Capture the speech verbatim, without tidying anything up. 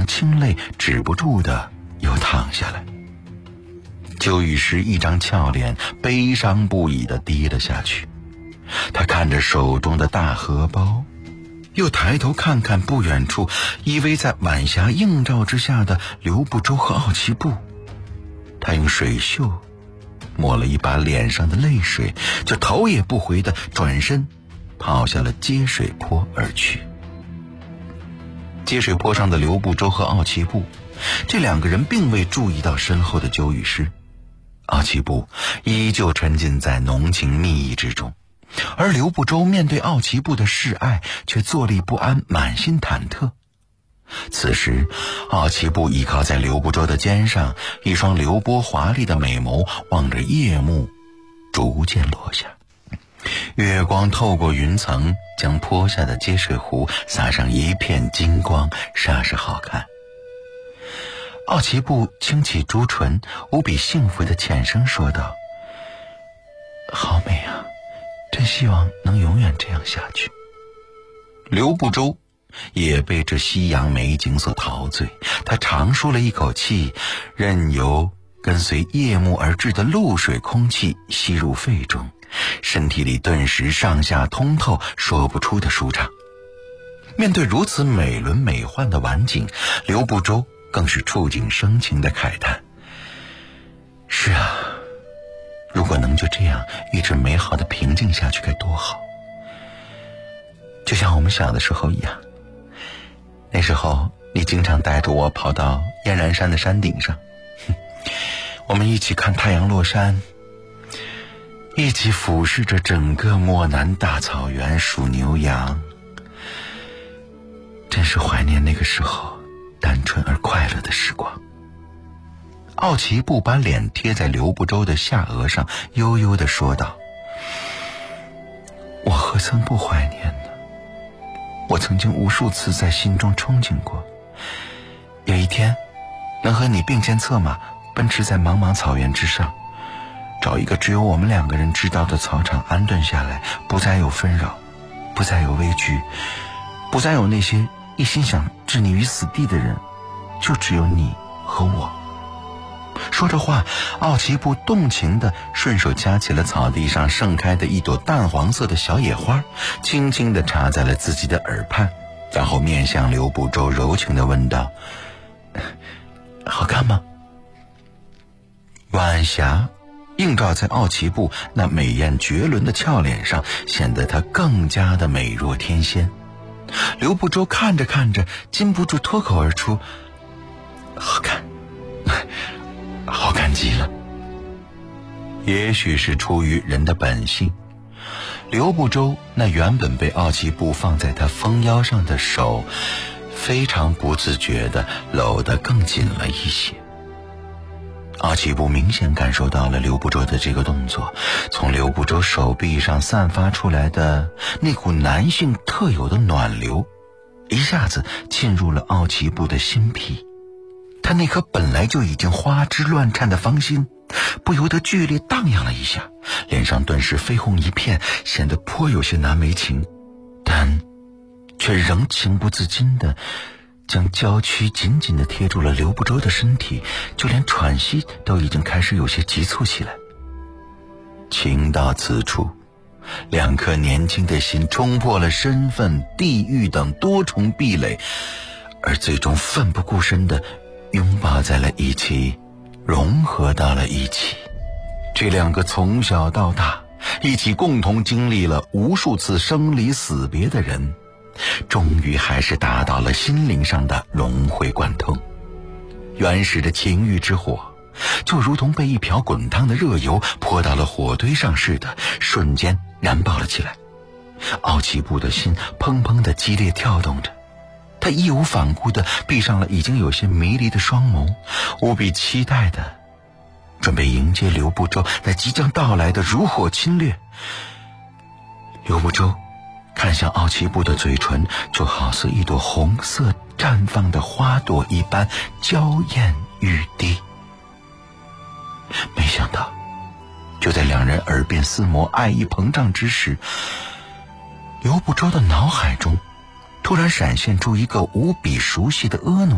清泪止不住的又淌下来。鸠雨诗一张俏脸悲伤不已地低了下去，他看着手中的大荷包，又抬头看看不远处依偎在晚霞映照之下的刘不周和奥奇布，他用水袖抹了一把脸上的泪水，就头也不回地转身跑下了接水坡而去。接水坡上的刘不周和奥奇布，这两个人并未注意到身后的鸠雨诗。奥奇布依旧沉浸在浓情蜜意之中，而刘不周面对奥奇布的示爱却坐立不安，满心忐忑。此时奥奇布倚靠在刘不周的肩上，一双流波华丽的美眸望着夜幕逐渐落下，月光透过云层，将坡下的接水湖洒上一片金光，煞是好看。奥奇布轻启朱唇，无比幸福的浅声说道：好美啊，真希望能永远这样下去。刘不周也被这夕阳美景所陶醉，他长舒了一口气，任由跟随夜幕而至的露水空气吸入肺中，身体里顿时上下通透，说不出的舒畅。面对如此美轮美奂的晚景，刘不周更是触景生情的慨叹：是啊，如果能就这样一直美好的平静下去该多好。就像我们小的时候一样，那时候你经常带着我跑到燕然山的山顶上，我们一起看太阳落山，一起俯视着整个漠南大草原数牛羊，真是怀念那个时候单纯而快乐的时光。奥奇布把脸贴在刘不周的下额上，悠悠地说道：我何曾不怀念呢？我曾经无数次在心中憧憬过，有一天能和你并肩策马，奔驰在茫茫草原之上，找一个只有我们两个人知道的草场安顿下来，不再有纷扰，不再有畏惧，不再有那些一心想置你于死地的人，就只有你和我。说着话，奥奇布动情地顺手掐起了草地上盛开的一朵淡黄色的小野花，轻轻地插在了自己的耳畔，然后面向刘不周柔情地问道：好看吗？晚霞映照在奥奇布那美艳绝伦的俏脸上，显得她更加的美若天仙。刘不周看着看着，禁不住脱口而出：好看，好看极了。也许是出于人的本性，刘不周那原本被奥奇布放在他丰腰上的手，非常不自觉地搂得更紧了一些。奥奇布明显感受到了刘不周的这个动作，从刘不周手臂上散发出来的那股男性特有的暖流，一下子进入了奥奇布的心脾。他那颗本来就已经花枝乱颤的芳心，不由得剧烈荡漾了一下，脸上顿时绯红一片，显得颇有些难为情，但却仍情不自禁地将娇躯紧紧地贴住了刘不周的身体，就连喘息都已经开始有些急促起来。情到此处，两颗年轻的心冲破了身份、地域等多重壁垒，而最终奋不顾身地拥抱在了一起，融合到了一起。这两个从小到大一起共同经历了无数次生离死别的人，终于还是达到了心灵上的融会贯通。原始的情欲之火就如同被一瓢滚烫的热油泼到了火堆上似的，瞬间燃爆了起来。奥奇布的心砰砰地激烈跳动着，他义无反顾地闭上了已经有些迷离的双眸，无比期待地准备迎接刘不周那即将到来的如火侵略。刘不周看向奥奇布的嘴唇，就好似一朵红色绽放的花朵一般娇艳欲滴。没想到就在两人耳鬓厮磨、爱意膨胀之时，刘不周的脑海中突然闪现出一个无比熟悉的婀娜